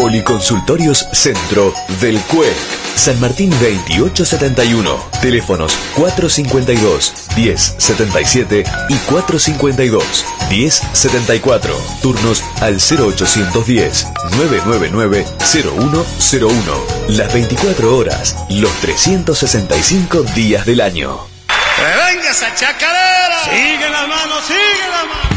Policonsultorios Centro del CUEC. San Martín 2871. Teléfonos 452-1077 y 452-1074. Turnos al 0810-999-0101. Las 24 horas, los 365 días del año. ¡Que venga esa chacarera! ¡Sigue las manos, sigue las manos!